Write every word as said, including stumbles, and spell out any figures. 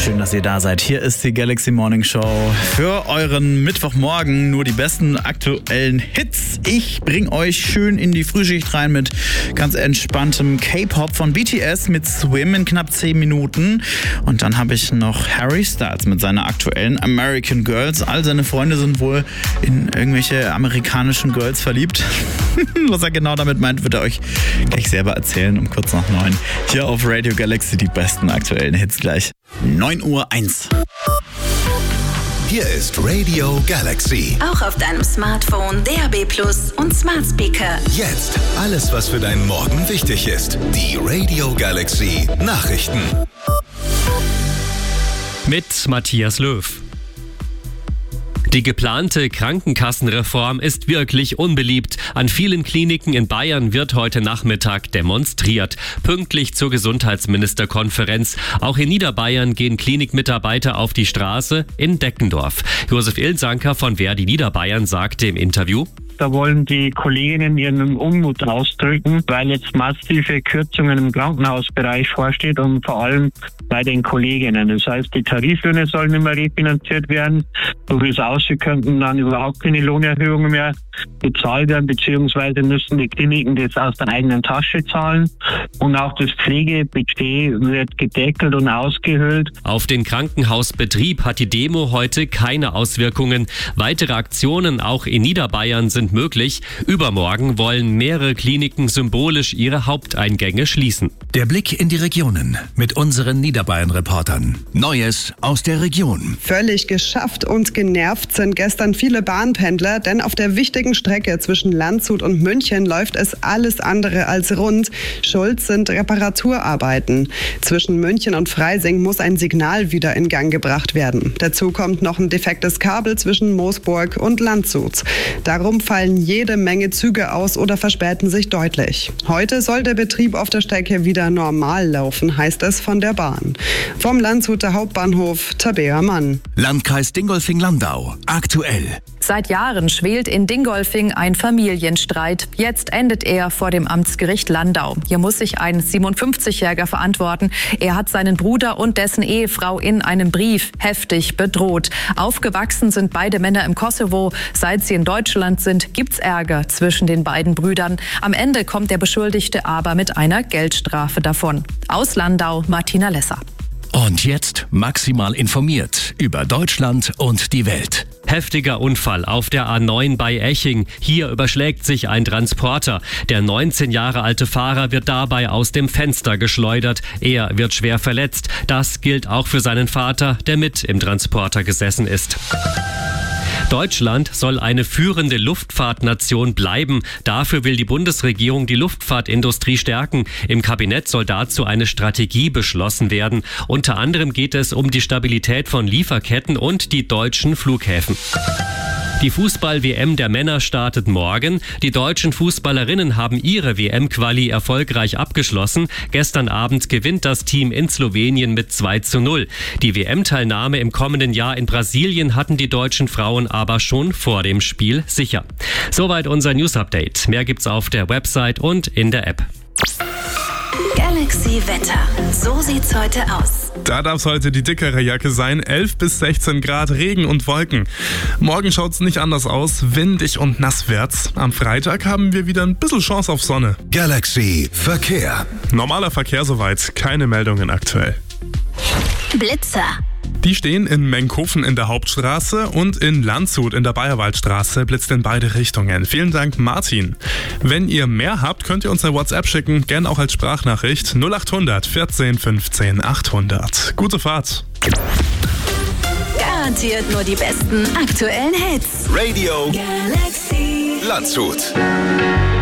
Schön, dass ihr da seid. Hier ist die Galaxy Morning Show für euren Mittwochmorgen. Nur die besten aktuellen Hits. Ich bringe euch schön in die Frühschicht rein mit ganz entspanntem K-Pop von B T S mit Swim in knapp zehn Minuten. Und dann habe ich noch Harry Styles mit seiner aktuellen American Girls. All seine Freunde sind wohl in irgendwelche amerikanischen Girls verliebt. Was er genau damit meint, wird er euch gleich selber erzählen um kurz nach neun. Hier auf Radio Galaxy die besten aktuellen Hits gleich. neun Uhr eins. Hier ist Radio Galaxy. Auch auf deinem Smartphone, D A B Plus und Smart Speaker. Jetzt alles, was für deinen Morgen wichtig ist. Die Radio Galaxy Nachrichten. Mit Matthias Löw. Die geplante Krankenkassenreform ist wirklich unbeliebt. An vielen Kliniken in Bayern wird heute Nachmittag demonstriert. Pünktlich zur Gesundheitsministerkonferenz. Auch in Niederbayern gehen Klinikmitarbeiter auf die Straße in Deckendorf. Josef Ilsanker von Verdi Niederbayern sagte im Interview: Da wollen die Kolleginnen ihren Unmut ausdrücken, weil jetzt massive Kürzungen im Krankenhausbereich vorsteht und vor allem bei den Kolleginnen. Das heißt, die Tariflöhne sollen nicht mehr refinanziert werden. So wie es aussieht, könnten dann überhaupt keine Lohnerhöhungen mehr bezahlt werden, beziehungsweise müssen die Kliniken das aus der eigenen Tasche zahlen. Und auch das Pflegebudget wird gedeckelt und ausgehöhlt. Auf den Krankenhausbetrieb hat die Demo heute keine Auswirkungen. Weitere Aktionen auch in Niederbayern sind möglich. Übermorgen wollen mehrere Kliniken symbolisch ihre Haupteingänge schließen. Der Blick in die Regionen mit unseren Niederbayern-Reportern. Neues aus der Region. Völlig geschafft und genervt sind gestern viele Bahnpendler, denn auf der wichtigen Strecke zwischen Landshut und München läuft es alles andere als rund. Schuld sind Reparaturarbeiten. Zwischen München und Freising muss ein Signal wieder in Gang gebracht werden. Dazu kommt noch ein defektes Kabel zwischen Moosburg und Landshut. Darum fallen jede Menge Züge aus oder verspäten sich deutlich. Heute soll der Betrieb auf der Strecke wieder normal laufen, heißt es von der Bahn. Vom Landshuter Hauptbahnhof Tabea Mann. Landkreis Dingolfing-Landau. Aktuell. Seit Jahren schwelt in Dingolfing ein Familienstreit. Jetzt endet er vor dem Amtsgericht Landau. Hier muss sich ein siebenundfünfzigjähriger verantworten. Er hat seinen Bruder und dessen Ehefrau in einem Brief heftig bedroht. Aufgewachsen sind beide Männer im Kosovo. Seit sie in Deutschland sind, gibt's Ärger zwischen den beiden Brüdern. Am Ende kommt der Beschuldigte aber mit einer Geldstrafe davon. Aus Landau, Martina Lesser. Und jetzt maximal informiert über Deutschland und die Welt. Heftiger Unfall auf der A neun bei Eching. Hier überschlägt sich ein Transporter. Der neunzehn Jahre alte Fahrer wird dabei aus dem Fenster geschleudert. Er wird schwer verletzt. Das gilt auch für seinen Vater, der mit im Transporter gesessen ist. Deutschland soll eine führende Luftfahrtnation bleiben. Dafür will die Bundesregierung die Luftfahrtindustrie stärken. Im Kabinett soll dazu eine Strategie beschlossen werden. Unter anderem geht es um die Stabilität von Lieferketten und die deutschen Flughäfen. Die Fußball-W M der Männer startet morgen. Die deutschen Fußballerinnen haben ihre W M-Quali erfolgreich abgeschlossen. Gestern Abend gewinnt das Team in Slowenien mit zwei zu null. Die W M-Teilnahme im kommenden Jahr in Brasilien hatten die deutschen Frauen aber schon vor dem Spiel sicher. Soweit unser News-Update. Mehr gibt's auf der Website und in der App. Galaxy Wetter. So sieht's heute aus. Da darf es heute die dickere Jacke sein. elf bis sechzehn Grad, Regen und Wolken. Morgen schaut's nicht anders aus. Windig und nass wird's. Am Freitag haben wir wieder ein bisschen Chance auf Sonne. Galaxy Verkehr. Normaler Verkehr soweit. Keine Meldungen aktuell. Blitzer. Die stehen in Menkhofen in der Hauptstraße und in Landshut in der Bayerwaldstraße, blitzt in beide Richtungen. Vielen Dank, Martin. Wenn ihr mehr habt, könnt ihr uns eine WhatsApp schicken, gern auch als Sprachnachricht null acht hundert vierzehn fünfzehn achthundert. Gute Fahrt. Garantiert nur die besten aktuellen Hits. Radio Galaxy. Landshut.